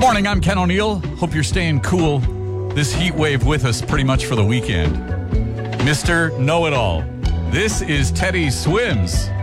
morning, I'm Ken O'Neill. Hope you're staying cool this heat wave with us pretty much for the weekend. Mr. Know-It-All. This is Teddy Swims.